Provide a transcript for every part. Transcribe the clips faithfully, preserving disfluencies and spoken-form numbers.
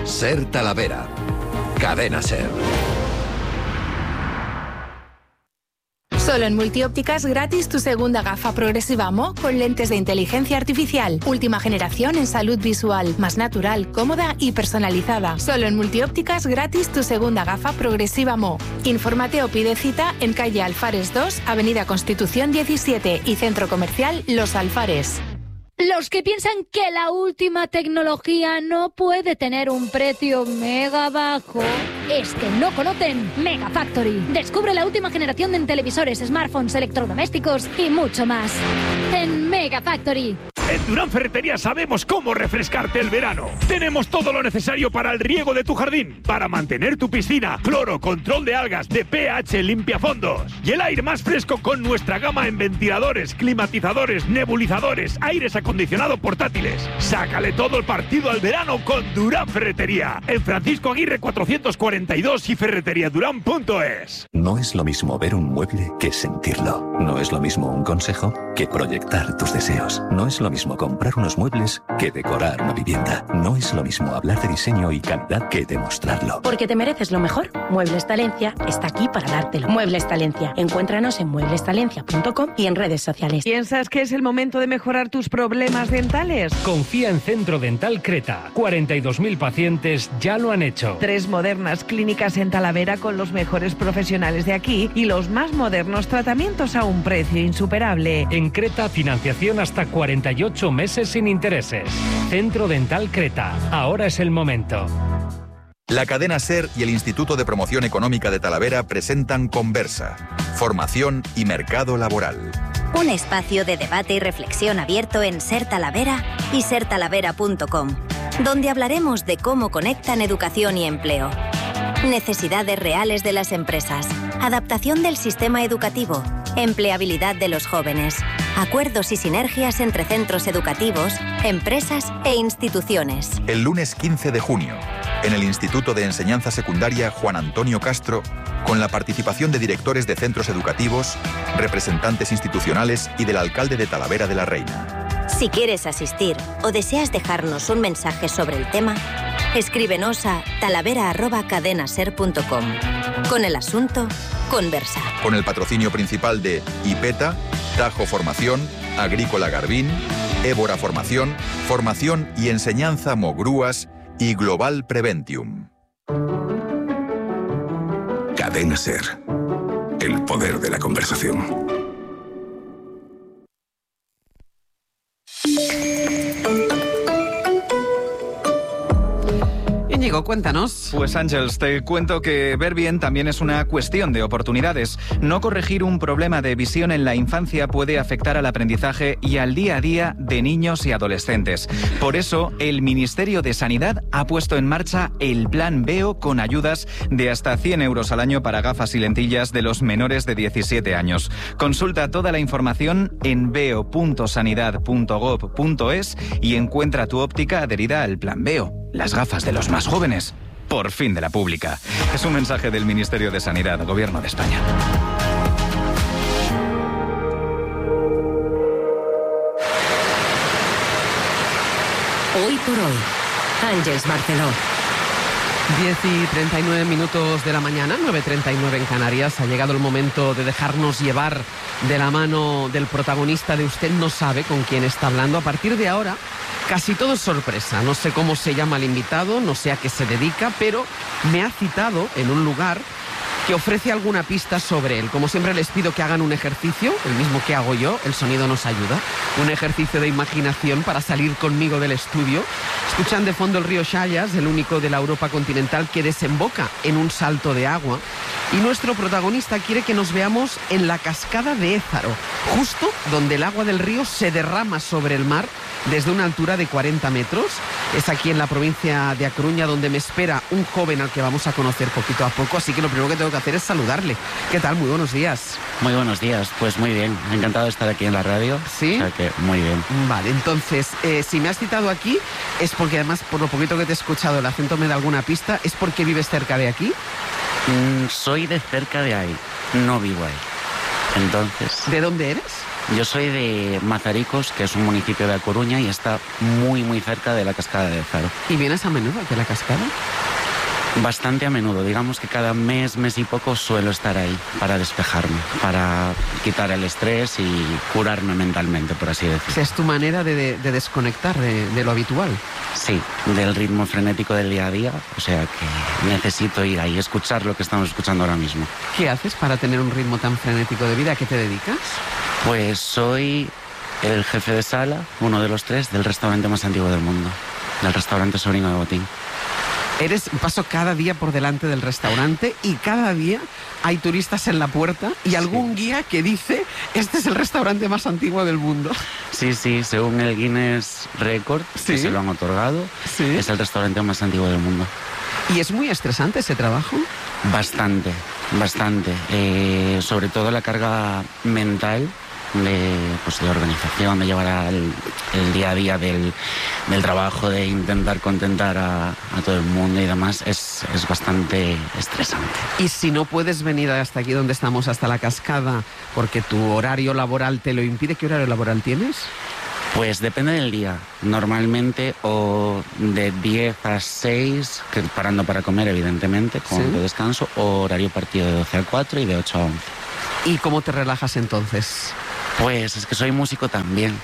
Ser Talavera. Cadena Ser. Solo en Multiópticas gratis tu segunda gafa progresiva Mo con lentes de inteligencia artificial. Última generación en salud visual, más natural, cómoda y personalizada. Solo en Multiópticas gratis tu segunda gafa progresiva Mo. Infórmate o pide cita en calle Alfares dos, Avenida Constitución diecisiete y Centro Comercial Los Alfares. Los que piensan que la última tecnología no puede tener un precio mega bajo es que no conocen Mega Factory. Descubre la última generación de televisores, smartphones, electrodomésticos y mucho más en Mega Factory. En Durán Ferretería sabemos cómo refrescarte el verano. Tenemos todo lo necesario para el riego de tu jardín, para mantener tu piscina, cloro, control de algas, de pH, limpiafondos y el aire más fresco con nuestra gama en ventiladores, climatizadores, nebulizadores, aires acondicionados portátiles. Sácale todo el partido al verano con Durán Ferretería. En Francisco Aguirre cuatrocientos cuarenta y dos y ferretería durán punto es. No es lo mismo ver un mueble que sentirlo. No es lo mismo un consejo que proyectar tus deseos. No es lo mismo comprar unos muebles que decorar una vivienda. No es lo mismo hablar de diseño y calidad que demostrarlo. Porque te mereces lo mejor. Muebles Talencia está aquí para dártelo. Muebles Talencia. Encuéntranos en muebles talencia punto com y en redes sociales. ¿Piensas que es el momento de mejorar tus problemas dentales? Confía en Centro Dental Creta. cuarenta y dos mil pacientes ya lo han hecho. Tres modernas clínicas en Talavera con los mejores profesionales de aquí y los más modernos tratamientos a un precio insuperable. En Creta, financiación hasta cuarenta y ocho meses sin intereses. Centro Dental Creta. Ahora es el momento. La cadena SER y el Instituto de Promoción Económica de Talavera presentan Conversa, formación y mercado laboral. Un espacio de debate y reflexión abierto en Ser Talavera y ser talavera punto com, donde hablaremos de cómo conectan educación y empleo, necesidades reales de las empresas, adaptación del sistema educativo, empleabilidad de los jóvenes, acuerdos y sinergias entre centros educativos, empresas e instituciones. El lunes quince de junio, en el Instituto de Enseñanza Secundaria Juan Antonio Castro, con la participación de directores de centros educativos, representantes institucionales y del alcalde de Talavera de la Reina. Si quieres asistir o deseas dejarnos un mensaje sobre el tema, escríbenos a talavera arroba cadenaser punto com con el asunto Conversa. Con el patrocinio principal de IPETA, Tajo Formación, Agrícola Garbín, Évora Formación, Formación y Enseñanza Mogrúas y Global Preventium. Cadena Ser. El poder de la conversación. Íñigo, cuéntanos. Pues Ángeles, te cuento que ver bien también es una cuestión de oportunidades. No corregir un problema de visión en la infancia puede afectar al aprendizaje y al día a día de niños y adolescentes. Por eso, el Ministerio de Sanidad ha puesto en marcha el Plan Veo con ayudas de hasta cien euros al año para gafas y lentillas de los menores de diecisiete años. Consulta toda la información en veo punto sanidad punto gob punto es y encuentra tu óptica adherida al Plan Veo. Las gafas de los más jóvenes, por fin de la pública. Es un mensaje del Ministerio de Sanidad, Gobierno de España. Hoy por hoy, Ángeles Barceló. diez y treinta y nueve minutos de la mañana, nueve y treinta y nueve en Canarias. Ha llegado el momento de dejarnos llevar de la mano del protagonista de Usted no sabe con quién está hablando. A partir de ahora, casi todo es sorpresa. No sé cómo se llama el invitado, no sé a qué se dedica, pero me ha citado en un lugar que ofrece alguna pista sobre él. Como siempre les pido que hagan un ejercicio, el mismo que hago yo, el sonido nos ayuda, un ejercicio de imaginación para salir conmigo del estudio. Escuchan de fondo el río Chayas, el único de la Europa continental que desemboca en un salto de agua. Y nuestro protagonista quiere que nos veamos en la cascada de Ézaro, justo donde el agua del río se derrama sobre el mar desde una altura de cuarenta metros. Es aquí en la provincia de A Coruña donde me espera un joven al que vamos a conocer poquito a poco, así que lo primero que tengo que hacer es saludarle. ¿Qué tal? Muy buenos días. Muy buenos días, pues muy bien, encantado de estar aquí en la radio. ¿Sí? O sea que muy bien. Vale, entonces, eh, si me has citado aquí, es porque además, por lo poquito que te he escuchado, el acento me da alguna pista, ¿es porque vives cerca de aquí? Mm, soy de cerca de ahí, no vivo ahí. Entonces... ¿De dónde eres? Yo soy de Mazaricos, que es un municipio de A Coruña y está muy, muy cerca de la Cascada de Faro. ¿Y vienes a menudo aquí a la cascada? Bastante a menudo, digamos que cada mes, mes y poco suelo estar ahí para despejarme, para quitar el estrés y curarme mentalmente, por así decirlo. O sea, es tu manera de, de, de desconectar de, de lo habitual. Sí, del ritmo frenético del día a día, o sea que necesito ir ahí, escuchar lo que estamos escuchando ahora mismo. ¿Qué haces para tener un ritmo tan frenético de vida? ¿A qué te dedicas? Pues soy el jefe de sala, uno de los tres, del restaurante más antiguo del mundo, del restaurante Sobrino de Botín. Eres, paso cada día por delante del restaurante y cada día hay turistas en la puerta y algún sí. guía que dice, este es el restaurante más antiguo del mundo. Sí, sí, según el Guinness Record, ¿Sí? que se lo han otorgado, ¿Sí? es el restaurante más antiguo del mundo. ¿Y es muy estresante ese trabajo? Bastante, bastante. Eh, sobre todo la carga mental de, pues, de organización, de llevar el, el día a día del, del trabajo, de intentar contentar a, a todo el mundo y demás, es, es bastante estresante. Y si no puedes venir hasta aquí donde estamos, hasta la cascada, porque tu horario laboral te lo impide, ¿qué horario laboral tienes? Pues depende del día. Normalmente o de diez a seis, que parando para comer, evidentemente, con ¿Sí? descanso, o horario partido de doce a cuatro y de ocho a once. ¿Y cómo te relajas entonces? Pues es que soy músico también,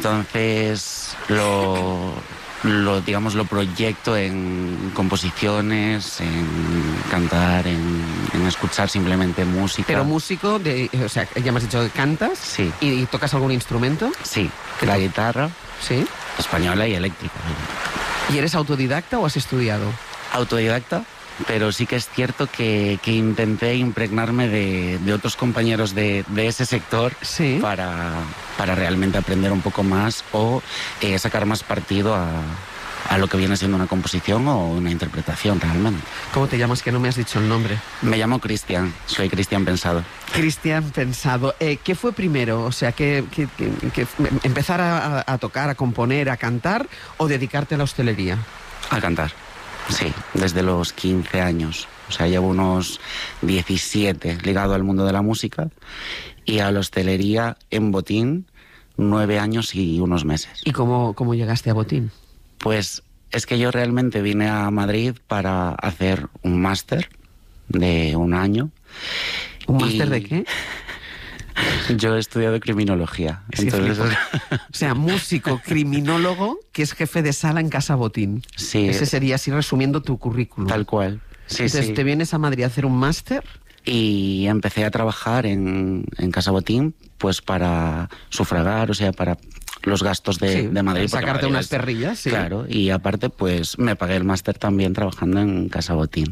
entonces lo, lo digamos lo proyecto en composiciones, en cantar, en, en escuchar simplemente música. Pero músico, de, o sea, ya me has dicho que cantas. Sí. ¿Y, y tocas algún instrumento? Sí, la guitarra. Sí. Española y eléctrica. ¿Y eres autodidacta o has estudiado? Autodidacta. Pero sí que es cierto que, que intenté impregnarme de, de otros compañeros de, de ese sector ¿Sí? para, para realmente aprender un poco más o eh, sacar más partido a, a lo que viene siendo una composición o una interpretación realmente. ¿Cómo te llamas? Que no me has dicho el nombre. Me llamo Cristian, soy Cristian Pensado. Cristian Pensado. Eh, ¿Qué fue primero? O sea, ¿que, que, que, que empezar a, a tocar, a componer, a cantar o dedicarte a la hostelería? A cantar. Sí, desde los quince años. O sea, llevo unos diecisiete ligado al mundo de la música y a la hostelería en Botín, nueve años y unos meses. ¿Y cómo, cómo llegaste a Botín? Pues es que yo realmente vine a Madrid para hacer un máster de un año. ¿Un máster de qué? Yo he estudiado criminología. Es entonces... O sea, músico, criminólogo, que es jefe de sala en Casa Botín. Sí. Ese sería así resumiendo tu currículum. Tal cual. Sí, entonces, sí. ¿te vienes a Madrid a hacer un máster? Y empecé a trabajar en, en Casa Botín, pues para sufragar, o sea, para los gastos de, sí, de Madrid. Sacarte Madrid unas es, perrillas, sí. Claro, y aparte, pues me pagué el máster también trabajando en Casa Botín.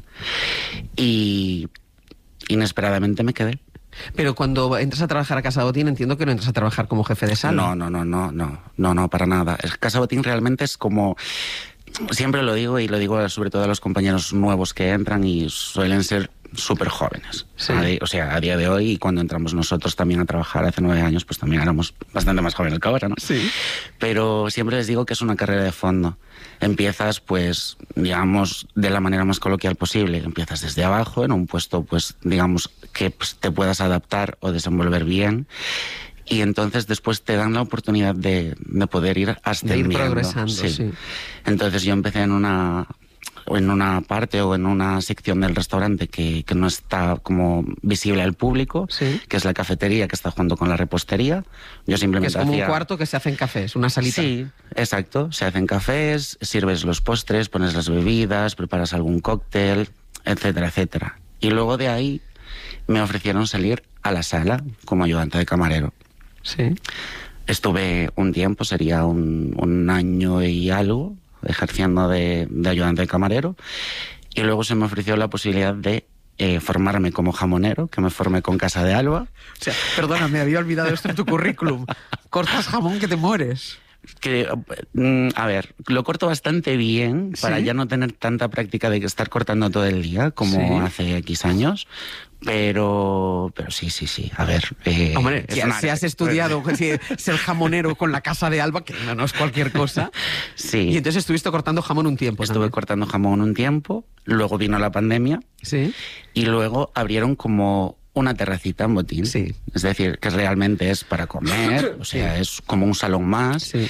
Y inesperadamente me quedé. Pero cuando entras a trabajar a Casa Botín, entiendo que no entras a trabajar como jefe de sala. No, no, no, no, no, no, no, para nada. Casa Botín realmente es como... Siempre lo digo y lo digo sobre todo a los compañeros nuevos que entran y suelen ser súper jóvenes. Sí. O sea, a día de hoy, y cuando entramos nosotros también a trabajar hace nueve años, pues también éramos bastante más jóvenes que ahora, ¿no? Sí. Pero siempre les digo que es una carrera de fondo. Empiezas, pues, digamos, de la manera más coloquial posible. Empiezas desde abajo, en un puesto, pues, digamos, que pues, te puedas adaptar o desenvolver bien. Y entonces después te dan la oportunidad de, de poder ir ascendiendo. De ir progresando, sí. sí. Entonces yo empecé en una... o en una parte o en una sección del restaurante que, que no está como visible al público, sí. que es la cafetería que está junto con la repostería. Yo simplemente que es como hacía... un cuarto que se hacen cafés, una salita. Sí, exacto. Se hacen cafés, sirves los postres, pones las bebidas, preparas algún cóctel, etcétera, etcétera. Y luego de ahí me ofrecieron salir a la sala como ayudante de camarero. Sí. Estuve un tiempo, sería un, un año y algo, ejerciendo de, de ayudante de camarero, y luego se me ofreció la posibilidad de eh, formarme como jamonero, que me formé con Casa de Alba. O sea, perdona, me había olvidado esto en tu currículum. Cortas jamón que te mueres. Que, a ver, lo corto bastante bien, ¿sí? Para ya no tener tanta práctica de estar cortando todo el día, como ¿sí? Hace X años. Pero, pero sí, sí, sí. A ver. Eh, Hombre, si, si has estudiado si, ser jamonero con la Casa de Alba, que no, no es cualquier cosa. Sí. Y entonces estuviste cortando jamón un tiempo. Estuve también. cortando jamón un tiempo, luego vino la pandemia. Sí. Y luego abrieron como una terracita en Botín. Sí. Es decir, que realmente es para comer, o sea, sí. es como un salón más. Sí.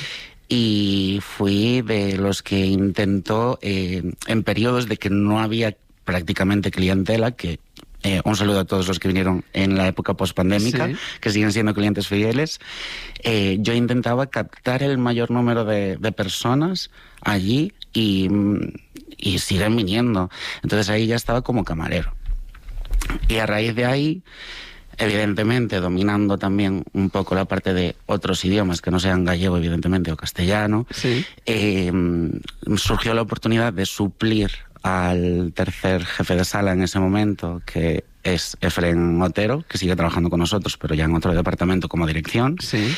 Y fui de los que intentó, eh, en periodos de que no había prácticamente clientela, que eh, un saludo a todos los que vinieron en la época pospandémica, sí. que siguen siendo clientes fieles, eh, yo intentaba captar el mayor número de, de personas allí y, y siguen viniendo. Entonces ahí ya estaba como camarero. Y a raíz de ahí, evidentemente dominando también un poco la parte de otros idiomas que no sean gallego, evidentemente, o castellano, sí. eh, surgió la oportunidad de suplir al tercer jefe de sala en ese momento, que es Efren Otero, que sigue trabajando con nosotros, pero ya en otro departamento como dirección. Sí.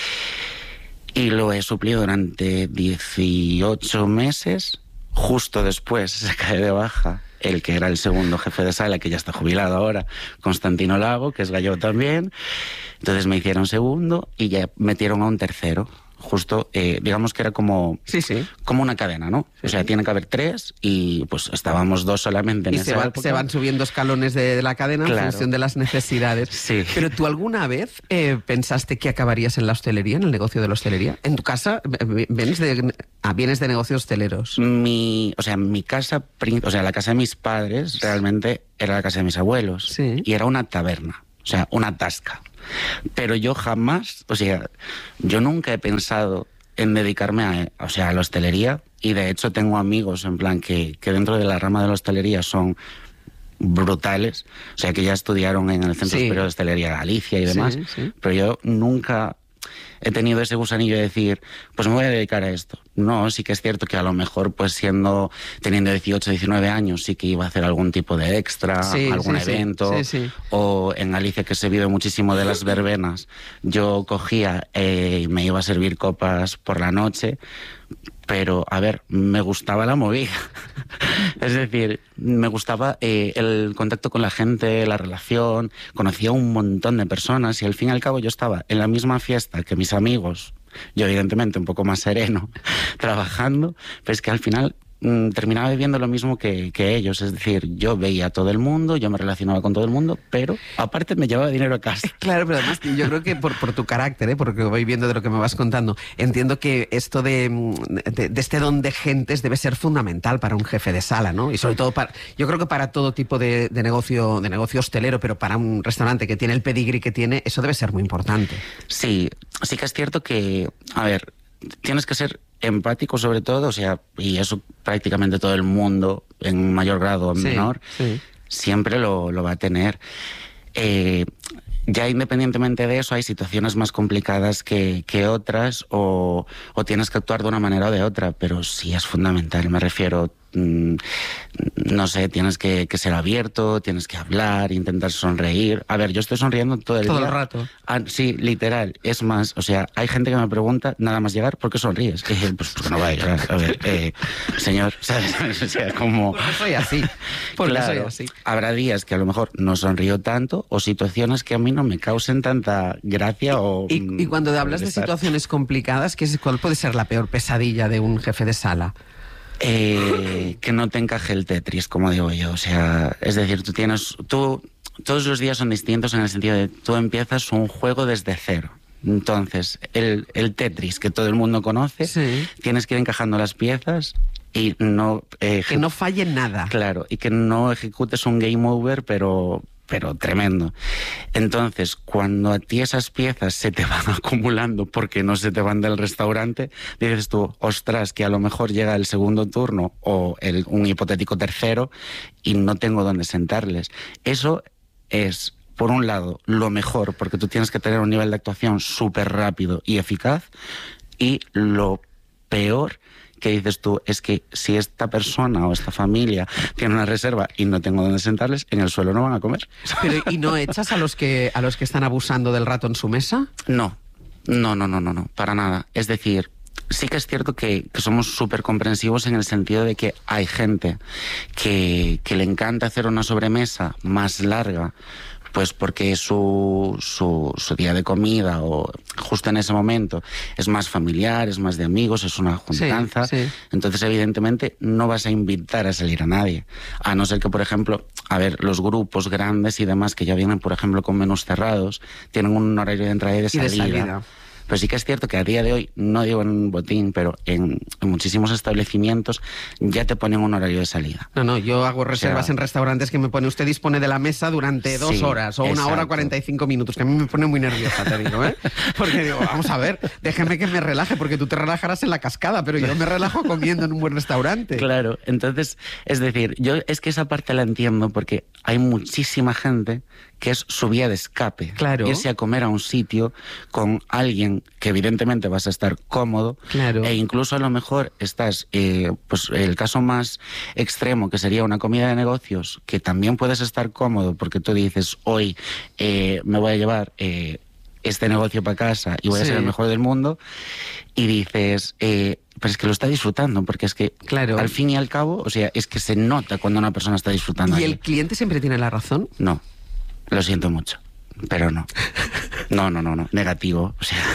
Y lo he suplido durante dieciocho meses. Justo después se cae de baja el que era el segundo jefe de sala, que ya está jubilado ahora, Constantino Lago, que es gallego también. Entonces me hicieron segundo y ya metieron a un tercero. Justo, eh, digamos que era como, sí, sí. como una cadena, ¿no? Sí, o sea, sí. tiene que haber tres y pues estábamos dos solamente en y esa se, va, época. se van subiendo escalones de, de la cadena claro. en función de las necesidades. Sí. Pero ¿tú alguna vez eh, pensaste que acabarías en la hostelería, en el negocio de la hostelería? ¿En tu casa vienes de, ah, vienes de negocios hosteleros? Mi, o sea, mi casa, o sea, la casa de mis padres realmente era la casa de mis abuelos. Sí. Y era una taberna, o sea, una tasca. Pero yo jamás, o sea, yo nunca he pensado en dedicarme a, o sea, a la hostelería, y de hecho tengo amigos en plan que, que dentro de la rama de la hostelería son brutales, o sea, que ya estudiaron en el Centro sí. Superior de Hostelería de Galicia y demás, sí, sí. pero yo nunca he tenido ese gusanillo de decir, pues me voy a dedicar a esto. No, sí que es cierto que a lo mejor, pues siendo, teniendo dieciocho, diecinueve años, sí que iba a hacer algún tipo de extra, sí, algún sí, evento, sí, sí. o en Galicia, que se vive muchísimo de las verbenas, yo cogía eh, y me iba a servir copas por la noche, pero, a ver, me gustaba la movida. Es decir, me gustaba eh, el contacto con la gente, la relación, conocía un montón de personas y al fin y al cabo yo estaba en la misma fiesta que mis amigos, yo evidentemente un poco más sereno, trabajando, pero es que al final mmm, terminaba viviendo lo mismo que, que ellos. Es decir, yo veía a todo el mundo, yo me relacionaba con todo el mundo, pero aparte me llevaba dinero a casa. Claro, pero además yo creo que por, por tu carácter, ¿eh? Porque voy viendo de lo que me vas contando, entiendo que esto de, de, de este don de gentes debe ser fundamental para un jefe de sala, ¿no? Y sobre todo para, yo creo que para todo tipo de, de negocio, de negocio hostelero, pero para un restaurante que tiene el pedigrí que tiene, eso debe ser muy importante. Sí, sí que es cierto que, a ver, tienes que ser empático sobre todo, o sea, y eso prácticamente todo el mundo, en mayor grado o en sí, menor, sí. siempre lo, lo va a tener. Eh, ya independientemente de eso, hay situaciones más complicadas que, que otras, o, o tienes que actuar de una manera o de otra, pero sí es fundamental, me refiero, mmm, no sé, tienes que, que ser abierto, tienes que hablar, intentar sonreír. A ver, yo estoy sonriendo todo el todo día. Todo el rato. Ah, sí, literal. Es más, o sea, hay gente que me pregunta, nada más llegar, ¿por qué sonríes? Que, pues porque no va a llegar. A ver, eh, señor, ¿sabes? O sea, como... Porque soy así. Porque claro, soy así. Habrá días que a lo mejor no sonrío tanto, o situaciones que a mí no me causen tanta gracia o... Y, y cuando hablas de situaciones complicadas, ¿qué es, ¿cuál puede ser la peor pesadilla de un jefe de sala? Eh, que no te encaje el Tetris, como digo yo. O sea, es decir, tú tienes... tú todos los días son distintos en el sentido de tú empiezas un juego desde cero. Entonces, el, el Tetris que todo el mundo conoce, sí. tienes que ir encajando las piezas y no... Eh, que no falle nada. Claro, y que no ejecutes un game over, pero... pero tremendo. Entonces, cuando a ti esas piezas se te van acumulando porque no se te van del restaurante, dices tú, ostras, que a lo mejor llega el segundo turno o el, un hipotético tercero y no tengo dónde sentarles. Eso es, por un lado, lo mejor, porque tú tienes que tener un nivel de actuación súper rápido y eficaz, y lo peor que dices tú es que si esta persona o esta familia tiene una reserva y no tengo dónde sentarles, en el suelo no van a comer. Pero, ¿y no echas a los que a los que están abusando del rato en su mesa? No, no, no, no, no, no, para nada. Es decir, sí que es cierto que, que somos súper comprensivos en el sentido de que hay gente que, que le encanta hacer una sobremesa más larga pues porque su, su, su día de comida o justo en ese momento es más familiar, es más de amigos, es una juntanza. Sí, sí. Entonces, evidentemente, no vas a invitar a salir a nadie. A no ser que, por ejemplo, a ver, los grupos grandes y demás que ya vienen, por ejemplo, con menús cerrados, tienen un horario de entrada y de salida. Y de salida. Pero sí que es cierto que a día de hoy, no digo en Botín, pero en, en muchísimos establecimientos ya te ponen un horario de salida. No, no, yo hago reservas, o sea, en restaurantes que me pone usted dispone de la mesa durante dos sí, horas o una exacto. hora cuarenta y cinco minutos, que a mí me pone muy nerviosa, te digo, ¿eh? Porque digo, vamos a ver, déjeme que me relaje, porque tú te relajarás en la cascada, pero yo me relajo comiendo en un buen restaurante. Claro, entonces, es decir, yo es que esa parte la entiendo porque hay muchísima gente que es su vía de escape. Claro. Irse a comer a un sitio con alguien que evidentemente vas a estar cómodo. Claro. E incluso a lo mejor estás, eh, pues el caso más extremo, que sería una comida de negocios, que también puedes estar cómodo porque tú dices, hoy eh, me voy a llevar eh, este negocio para casa y voy sí. a ser el mejor del mundo, y dices... Eh, pero es que lo está disfrutando, porque es que, claro, al fin y al cabo, o sea, es que se nota cuando una persona está disfrutando. ¿Y allí. el cliente siempre tiene la razón? No, lo siento mucho, pero no. No, no, no, no, negativo, o sea,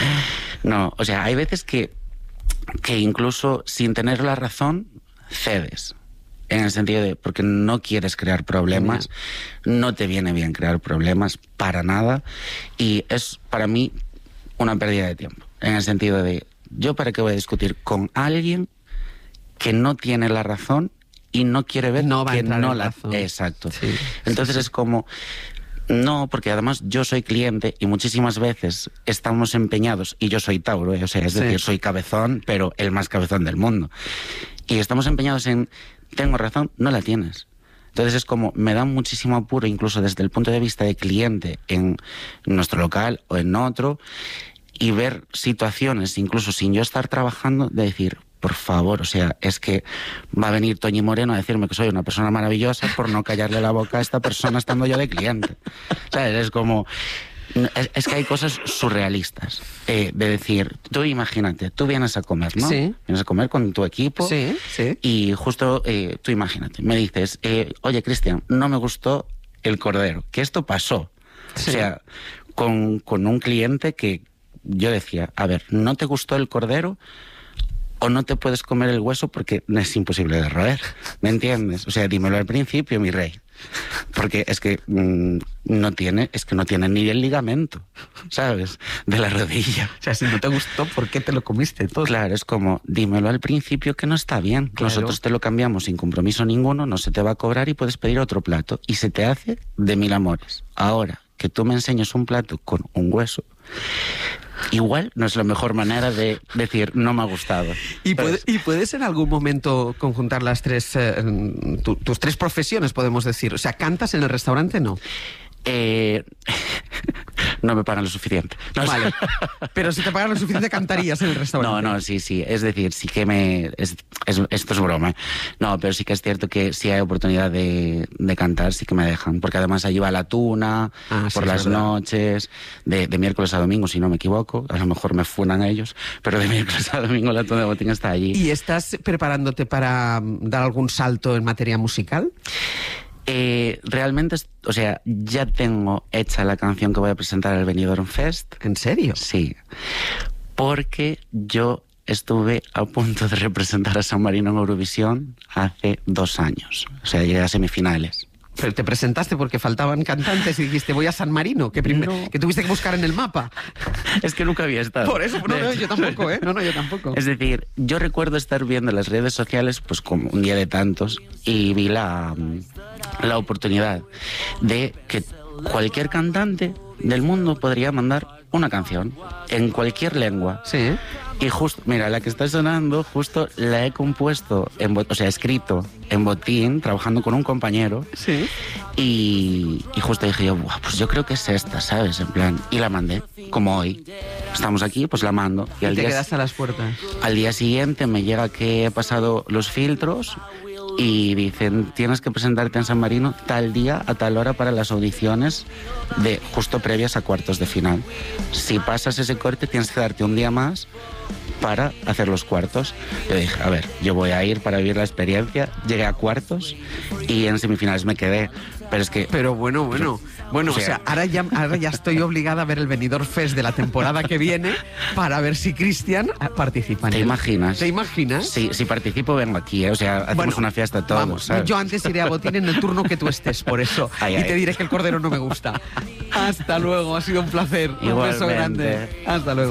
no, o sea, hay veces que, que incluso sin tener la razón, cedes. En el sentido de, porque no quieres crear problemas, no te viene bien crear problemas para nada, y es para mí una pérdida de tiempo, en el sentido de, ¿yo para qué voy a discutir con alguien que no tiene la razón y no quiere ver no va que a entrar no en la... razón. Exacto. Sí, Entonces sí, sí. es como... No, porque además yo soy cliente y muchísimas veces estamos empeñados, y yo soy Tauro, ¿eh? O sea, es decir, sí. soy cabezón, pero el más cabezón del mundo. Y estamos empeñados en, tengo razón, no la tienes. Entonces es como, me da muchísimo apuro, incluso desde el punto de vista de cliente, en nuestro local o en otro, y ver situaciones, incluso sin yo estar trabajando, de decir, por favor, o sea, es que va a venir Toñi Moreno a decirme que soy una persona maravillosa por no callarle la boca a esta persona estando yo de cliente. ¿Sabes? Es como... Es, es que hay cosas surrealistas. Eh, de decir, tú imagínate, tú vienes a comer, ¿no? Sí. Vienes a comer con tu equipo. Sí, sí. Y justo, eh, tú imagínate, me dices, eh, oye, Cristian, no me gustó el cordero. Que esto pasó. Sí. O sea, con, con un cliente que yo decía, a ver, ¿no te gustó el cordero? O no te puedes comer el hueso porque es imposible de roer. ¿Me entiendes? O sea, dímelo al principio, mi rey. Porque es que mmm, no tiene, es que no tiene ni el ligamento, ¿sabes? De la rodilla. O sea, si no te gustó, ¿por qué te lo comiste todo? Claro, es como, dímelo al principio que no está bien. Claro. Nosotros te lo cambiamos sin compromiso ninguno, no se te va a cobrar y puedes pedir otro plato. Y se te hace de mil amores. Ahora, que tú me enseñes un plato con un hueso, igual no es la mejor manera de decir no me ha gustado. ¿Y, puede, ¿y puedes en algún momento conjuntar las tres, eh, tu, tus tres profesiones, podemos decir? O sea, ¿cantas en el restaurante? No. Eh, no me pagan lo suficiente. No, vale. Pero si te pagan lo suficiente, cantarías en el restaurante. No, no, sí, sí. Es decir, sí que me... Es, es, esto es broma, ¿eh? No, pero sí que es cierto que si hay oportunidad de, de cantar, sí que me dejan. Porque además allí va la tuna, ah, por sí, las noches, de, de miércoles a domingo, si no me equivoco. A lo mejor me funan a ellos, pero de miércoles a domingo la tuna de Botín está allí. ¿Y estás preparándote para dar algún salto en materia musical? Eh, realmente, o sea, ya tengo hecha la canción que voy a presentar al Benidorm Fest. ¿En serio? Sí, porque yo estuve a punto de representar a San Marino en Eurovisión hace dos años. O sea, llegué a semifinales. Pero te presentaste porque faltaban cantantes y dijiste, voy a San Marino, que, primer, no. que tuviste que buscar en el mapa. Es que nunca había estado. Por eso, no, no, yo tampoco, ¿eh? No, no, yo tampoco. Es decir, yo recuerdo estar viendo las redes sociales, pues como un día de tantos, y vi la, la oportunidad de que cualquier cantante del mundo podría mandar una canción en cualquier lengua. Sí. Y justo, mira, la que está sonando, justo la he compuesto, en, o sea, escrito en Botín, trabajando con un compañero. Sí. Y, y justo dije yo, pues yo creo que es esta, ¿sabes? En plan, y la mandé, como hoy. Estamos aquí, pues la mando. Y, y al te día, quedaste a las puertas. Al día siguiente me llega que he pasado los filtros y dicen, tienes que presentarte en San Marino tal día, a tal hora, para las audiciones de justo previas a cuartos de final. Si pasas ese corte, tienes que darte un día más para hacer los cuartos. Yo dije, a ver, yo voy a ir para vivir la experiencia. Llegué a cuartos y en semifinales me quedé. Pero es que... Pero bueno, bueno... Bueno, O o sea- sea, ahora ya, ahora ya estoy obligada a ver el Benidorm Fest de la temporada que viene para ver si Cristian eh, participa en ¿Te él. imaginas? ¿Te imaginas? Sí, si participo vengo aquí, ¿eh? O sea, hacemos Bueno, una fiesta todos, Vamos, ¿sabes? yo antes iré a Botín en el turno que tú estés, por eso. Ay, y ay. te diré que el cordero no me gusta. Hasta luego, ha sido un placer. Un beso Igualmente. grande. Hasta luego.